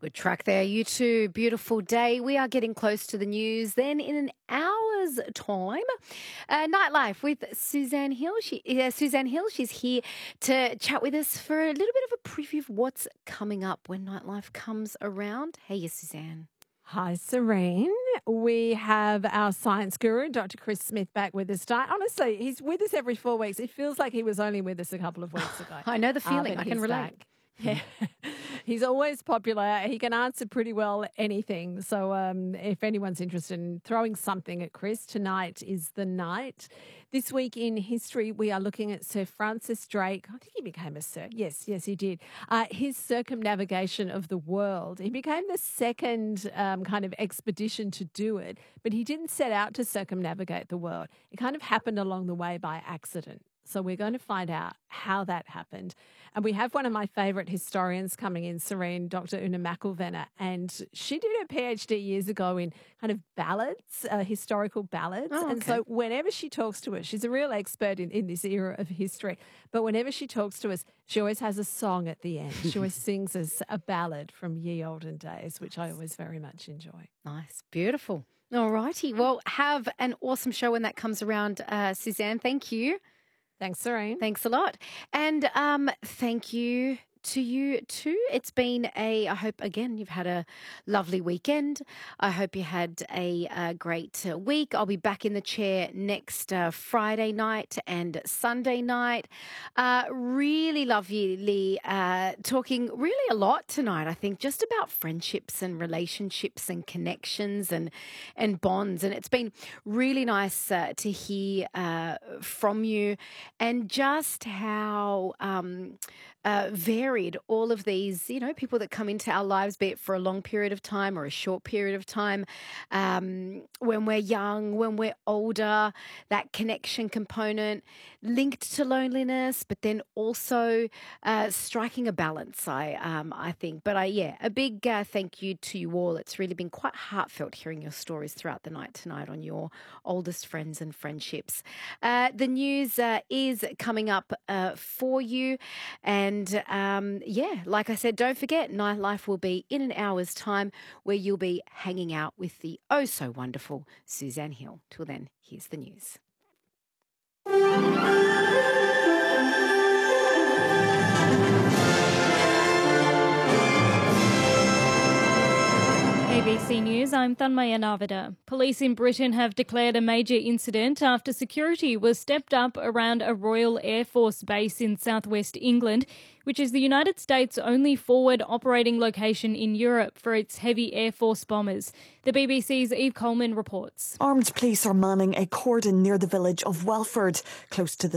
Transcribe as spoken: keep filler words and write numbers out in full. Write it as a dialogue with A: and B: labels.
A: Good track there, you two. Beautiful day. We are getting close to the news. Then in an hour's time, uh, Nightlife with Suzanne Hill. She, uh, Suzanne Hill, she's here to chat with us for a little bit of a preview of what's coming up when Nightlife comes around. Hey, Suzanne.
B: Hi, Serene. We have our science guru, Doctor Chris Smith, back with us tonight. Honestly, he's with us every four weeks. It feels like he was only with us a couple of weeks ago.
A: I know the
B: Uh,
A: feeling.
B: but
A: I can
B: he's
A: relate.
B: back. Yeah. He's always popular. He can answer pretty well anything. So um, if anyone's interested in throwing something at Chris, tonight is the night. This week in history, we are looking at Sir Francis Drake. I think he became a Sir. Yes, yes, he did. Uh, his circumnavigation of the world. He became the second um, kind of expedition to do it, but he didn't set out to circumnavigate the world. It kind of happened along the way by accident. So we're going to find out how that happened. And we have one of my favourite historians coming in, Serene, Doctor Una McElvenna. And she did her PhD years ago in kind of ballads, uh, historical ballads.
A: Oh,
B: And
A: okay.
B: so whenever she talks to us, she's a real expert in, in this era of history. But whenever she talks to us, she always has a song at the end. She always sings us a ballad from ye olden days, which I always very much enjoy.
A: Nice. Beautiful. All righty. Well, have an awesome show when that comes around, uh, Suzanne. Thank you.
B: Thanks, Serene.
A: Thanks a lot. And um, thank you to you too. It's been a, I hope, again, you've had a lovely weekend. I hope you had a, uh great uh, week. I'll be back in the chair next uh, Friday night and Sunday night. Uh, really lovely uh, talking really a lot tonight, I think, just about friendships and relationships and connections and, and bonds. And it's been really nice uh, to hear uh, from you and just how um, uh, varied all of these, you know, people that come into our lives, be it for a long period of time or a short period of time, um, when we're young, when we're older, that connection component linked to loneliness, but then also uh, striking a balance, I um, I think. But I, yeah, a big uh, thank you to you all. It's really been quite heartfelt hearing your stories throughout the night tonight on your oldest friends and friendships. Uh, the news uh, is coming up uh, for you. And um, yeah, like I said, don't forget, Nightlife will be in an hour's time where you'll be hanging out with the oh so wonderful Suzanne Hill. Till then, here's the news.
C: A B C News, I'm Thanmaya Navida. Police in Britain have declared a major incident after security was stepped up around a Royal Air Force base in southwest England, which is the United States' only forward operating location in Europe for its heavy Air Force bombers. The B B C's Eve Coleman reports.
D: Armed police are manning a cordon near the village of Welford, close to the